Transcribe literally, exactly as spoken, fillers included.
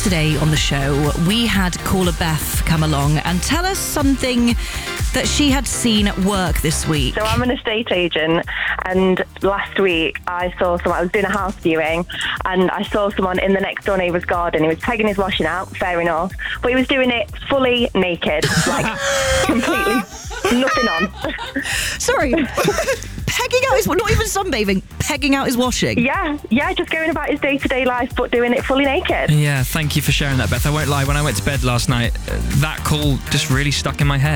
yesterday on the show, we had caller Beth come along and tell us something that she had seen at work this week. So I'm an estate agent, and last week I saw someone, I was doing a house viewing, and I saw someone in the next door neighbour's garden. He was pegging his washing out, fair enough, but he was doing it fully naked, like completely nothing on. Sorry, pegging out his, not even sunbathing, pegging out his washing. Yeah, yeah, just going about his day-to-day life, but doing it fully naked. Yeah, thank you for sharing that, Beth. I won't lie, when I went to bed last night, uh, that call just really stuck in my head.